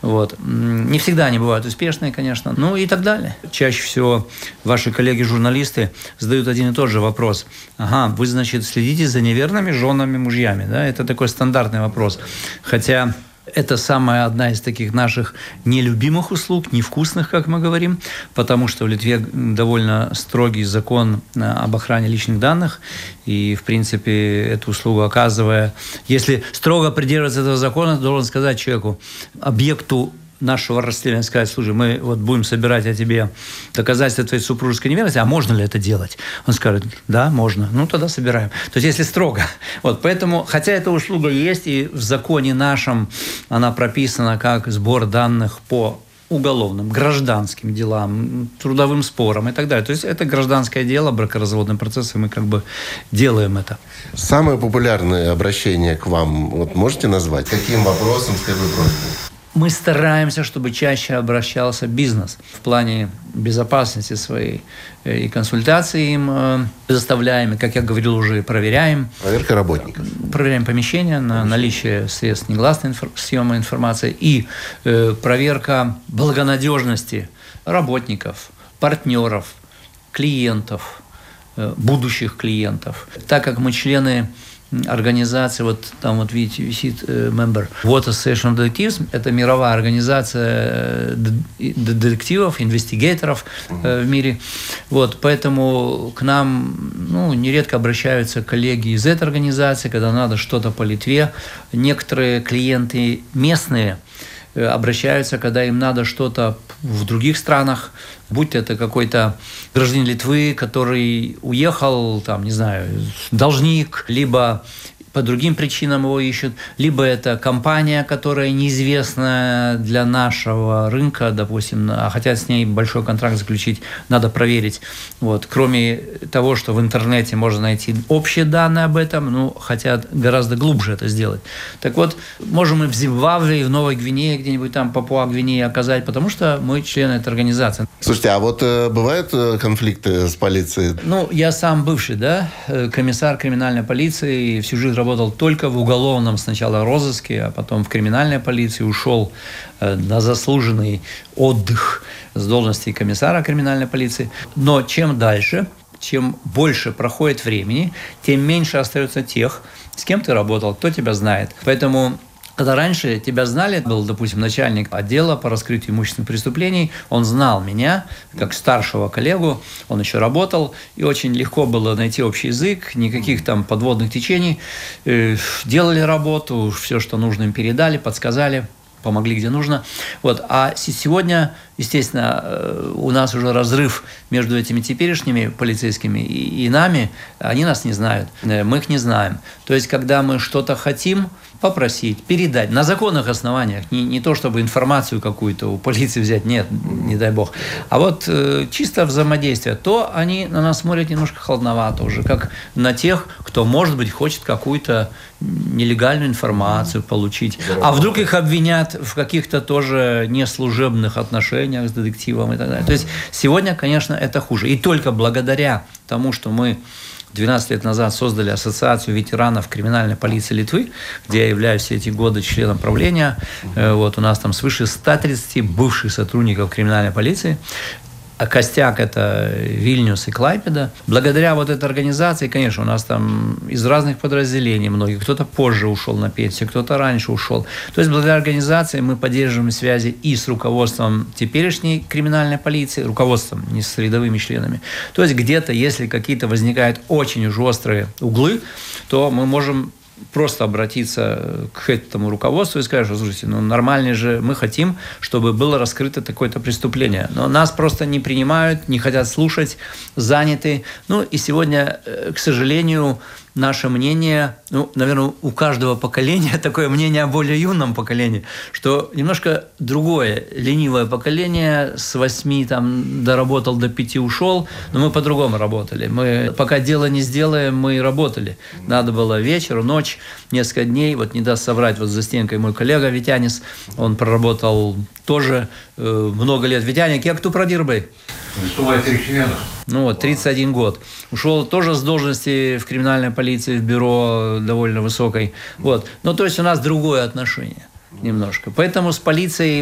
Вот. Не всегда они бывают успешные, конечно, ну и так далее. Чаще всего ваши коллеги-журналисты задают один и тот же вопрос. Ага, вы, значит, следите за неверными женами, мужьями, да? Это такой стандартный вопрос. Хотя это самая одна из таких наших нелюбимых услуг, невкусных, как мы говорим, потому что в Литве довольно строгий закон об охране личных данных, и, в принципе, эту услугу оказывая, если строго придерживаться этого закона, должен сказать человеку, объекту нашего расследования, сказать, слушай, мы вот будем собирать о тебе доказательства твоей супружеской неверности, а можно ли это делать? Он скажет, да, можно. Ну, тогда собираем. То есть, если строго. Вот, поэтому, хотя эта услуга есть, и в законе нашем она прописана как сбор данных по уголовным, гражданским делам, трудовым спорам и так далее. То есть, это гражданское дело, бракоразводный процесс, и мы как бы делаем это. Самое популярное обращение к вам, вот можете назвать? Каким вопросом, с какой просьбой? Мы стараемся, чтобы чаще обращался бизнес в плане безопасности своей и консультации им заставляем, как я говорил, уже проверяем. Проверка работников. Проверяем помещения на наличие средств негласной съема информации и проверка благонадежности работников, партнеров, клиентов, будущих клиентов. Так как мы члены организация, вот там вот видите, висит member What Association of Detectives, это мировая организация детективов, инвестигаторов в мире. Вот, поэтому к нам нередко обращаются коллеги из этой организации, когда надо что-то по Литве. Некоторые клиенты местные обращаются, когда им надо что-то в других странах, будь это какой-то гражданин Литвы, который уехал, там, не знаю, должник, либо по другим причинам его ищут, либо это компания, которая неизвестна для нашего рынка, допустим, а хотят с ней большой контракт заключить, надо проверить. Вот. Кроме того, что в интернете можно найти общие данные об этом, хотят гораздо глубже это сделать. Так вот, можем и в Зимбабве, и в Новой Гвинее, где-нибудь там Папуа-Гвинеи оказать, потому что мы члены этой организации. Слушайте, а вот бывают конфликты с полицией? Я сам бывший, комиссар криминальной полиции, всю жизнь работал только в уголовном сначала розыске, а потом в криминальной полиции, ушел на заслуженный отдых с должности комиссара криминальной полиции. Но чем дальше, чем больше проходит времени, тем меньше остается тех, с кем ты работал, кто тебя знает. Поэтому когда раньше тебя знали, был, допустим, начальник отдела по раскрытию имущественных преступлений, он знал меня как старшего коллегу, он еще работал, и очень легко было найти общий язык, никаких там подводных течений, делали работу, все, что нужно, им передали, подсказали, помогли где нужно. Вот. А сегодня, естественно, у нас уже разрыв между этими теперешними полицейскими и нами, они нас не знают, мы их не знаем. То есть, когда мы что-то хотим попросить, передать на законных основаниях, не то, чтобы информацию какую-то у полиции взять, нет, не дай бог, а вот чисто взаимодействие, то они на нас смотрят немножко холодновато уже, как на тех, кто, может быть, хочет какую-то нелегальную информацию получить. А вдруг их обвинят в каких-то тоже неслужебных отношениях с детективом и так далее. То есть сегодня, конечно, это хуже. И только благодаря тому, что мы 12 лет назад создали Ассоциацию ветеранов криминальной полиции Литвы, где я являюсь все эти годы членом правления. Вот у нас там свыше 130 бывших сотрудников криминальной полиции. А костяк – это Вильнюс и Клайпеда. Благодаря вот этой организации, конечно, у нас там из разных подразделений многие. Кто-то позже ушел на пенсию, кто-то раньше ушел. То есть благодаря организации мы поддерживаем связи и с руководством теперешней криминальной полиции, руководством, не с рядовыми членами. То есть где-то, если какие-то возникают очень уж острые углы, то мы можем просто обратиться к этому руководству и сказать, что, слушайте, нормально же, мы хотим, чтобы было раскрыто такое-то преступление. Но нас просто не принимают, не хотят слушать, заняты. И сегодня, к сожалению, наше мнение, наверное, у каждого поколения такое мнение о более юном поколении, что немножко другое, ленивое поколение, с 8 там доработал, до 5 ушел, но мы по-другому работали. Мы пока дело не сделаем, мы работали. Надо было вечер, ночь, несколько дней, вот не даст соврать, вот за стенкой мой коллега Витянис, он проработал тоже много лет. Витяник, я кто продирбай? 31 год. Ушел тоже с должности в криминальной полиции, в бюро довольно высокой. Вот. То есть у нас другое отношение немножко. Поэтому с полицией